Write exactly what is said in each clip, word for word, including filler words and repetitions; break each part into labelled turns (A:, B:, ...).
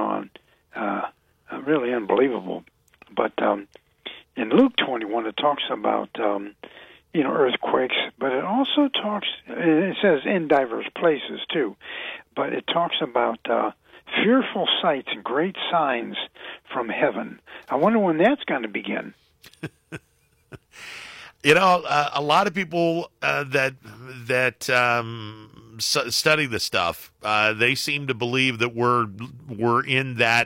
A: on. Uh, uh, really unbelievable. But um, in Luke twenty-one, it talks about um, you know earthquakes, but it also talks. It says in diverse places too, but it talks about uh, fearful sights and great signs from heaven. I wonder when that's going to begin.
B: You know, uh, a lot of people uh, that that um, s- study the stuff, uh, they seem to believe that we're we're in that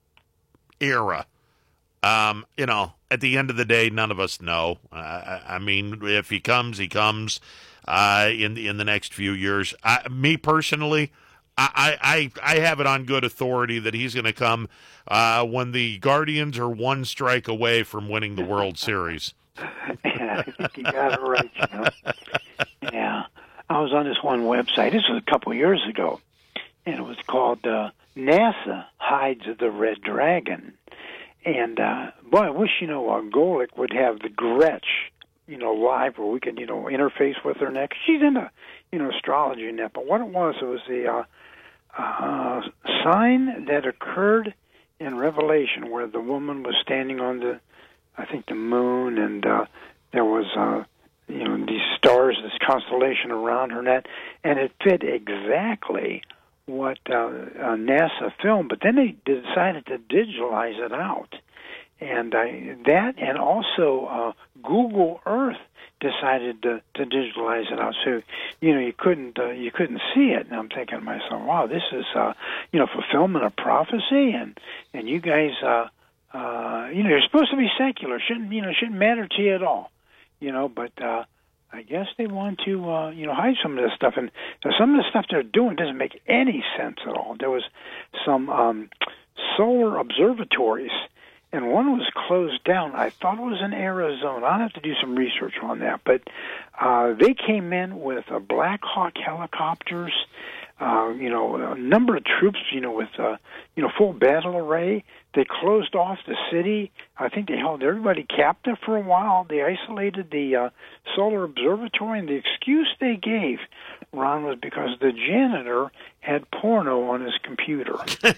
B: era. Um, you know, at the end of the day, none of us know. Uh, I, I mean, if he comes, he comes uh, in in the next few years. I, me personally, I, I I have it on good authority that he's going to come uh, when the Guardians are one strike away from winning the World Series.
A: Yeah, I think you got it right. You know? Yeah, I was on this one website. This was a couple of years ago, and it was called uh, NASA Hides the Red Dragon. And uh, boy, I wish you know uh, Golick would have the Gretsch, you know, live where we could you know interface with her next. She's into you know astrology and that, but what it was, it was the uh, uh, sign that occurred in Revelation where the woman was standing on the, I think the moon, and uh, there was, uh, you know, these stars, this constellation around her, and that, and it fit exactly what uh, uh, NASA filmed. But then they decided to digitalize it out, and uh, that, and also uh, Google Earth decided to, to digitalize it out, so you know you couldn't uh, you couldn't see it. And I'm thinking to myself, wow, this is uh, you know fulfillment of prophecy, and and you guys. Uh, Uh, you know, you're supposed to be secular. Shouldn't you know? Shouldn't matter to you at all. You know, but uh, I guess they want to uh, you know hide some of this stuff, and some of the stuff they're doing doesn't make any sense at all. There was some um, solar observatories, and one was closed down. I thought it was in Arizona. I'll have to do some research on that. But uh, they came in with uh, Black Hawk helicopters. Uh, you know, a number of troops, you know, with, uh, you know, full battle array. They closed off the city. I think they held everybody captive for a while. They isolated the uh, solar observatory, and the excuse they gave, Ron, was because the janitor had porno on his computer.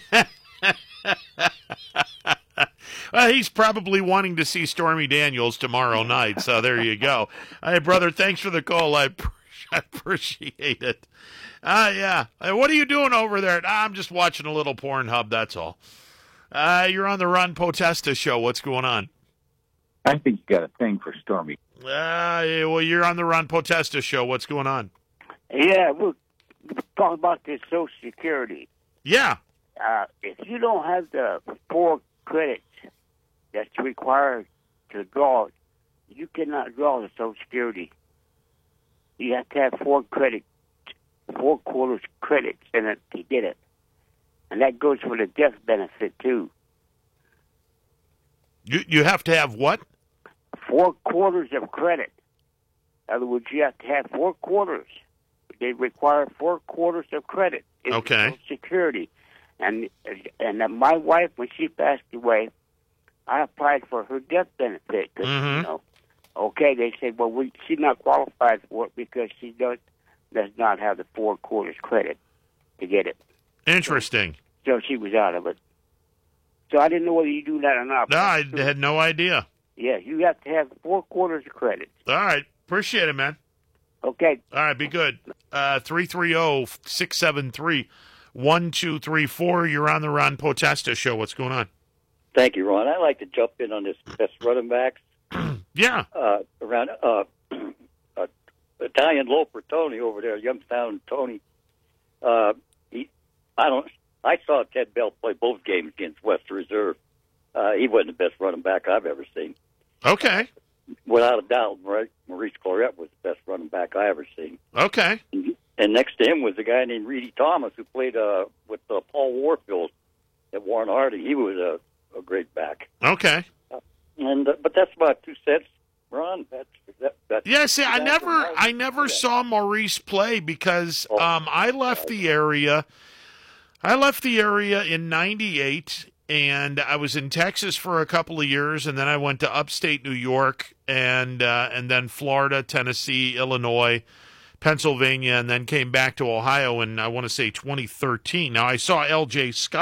B: Well, he's probably wanting to see Stormy Daniels tomorrow night, so there you go. Hey, brother, thanks for the call. I, I appreciate it. Ah, uh, yeah. Hey, what are you doing over there? Ah, I'm just watching a little Pornhub, that's all. Uh, you're on the Ron Potesta show. What's going on?
C: I think you got a thing for Stormy.
B: Uh, well, you're on the Ron Potesta show. What's going on?
D: Yeah, we're talking about this Social Security.
B: Yeah.
D: Uh, if you don't have the four credits that's required to draw, you cannot draw the Social Security. You have to have four credits. Four quarters credits in it to get it. And that goes for the death benefit, too.
B: You you have to have what?
D: Four quarters of credit. In other words, you have to have four quarters. They require four quarters of credit. It's
B: okay.
D: Social Security. And, and my wife, when she passed away, I applied for her death benefit. Cause,
B: mm-hmm.
D: you know, okay, they said, well, we, she's not qualified for it because she does does not have the four quarters credit to get it.
B: Interesting.
D: So, so she was out of it. So I didn't know whether you do that or not.
B: No, I had no idea.
D: Yeah, you have to have four quarters of credit.
B: All right. Appreciate it, man.
D: Okay.
B: All right, be good. Uh, three three zero, six seven three, one two three four. You're on the Ron Potesta show. What's going on?
E: Thank you, Ron. I'd like to jump in on this best running backs.
B: yeah.
E: Uh, around... Uh, Italian loafer Tony over there, Youngstown Tony. Uh, he, I don't. I saw Ted Bell play both games against Western Reserve. Uh, he wasn't the best running back I've ever seen.
B: Okay.
E: Without a doubt, Maurice Clarett was the best running back I ever seen.
B: Okay.
E: And next to him was a guy named Reedy Thomas who played uh, with uh, Paul Warfield at Warren Harding. He was a, a great back.
B: Okay.
E: Uh, and uh, but that's about two cents. Ron, that's that, that's
B: yeah. See, I never, I never saw Maurice play because
E: oh,
B: um, I left the area. I left the area in ninety-eight, and I was in Texas for a couple of years, and then I went to upstate New York, and uh, and then Florida, Tennessee, Illinois, Pennsylvania, and then came back to Ohio in I want to say twenty thirteen. Now I saw L J Scott